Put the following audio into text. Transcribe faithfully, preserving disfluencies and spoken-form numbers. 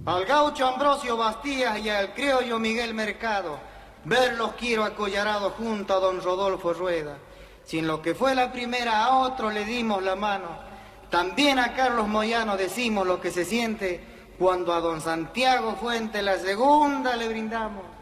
Al gaucho Ambrosio Bastías y al criollo Miguel Mercado, verlos quiero acollarados junto a don Rodolfo Rueda. Si en lo que fue la primera a otro le dimos la mano, también a Carlos Moyano decimos lo que se siente cuando a don Santiago Fuente la segunda le brindamos.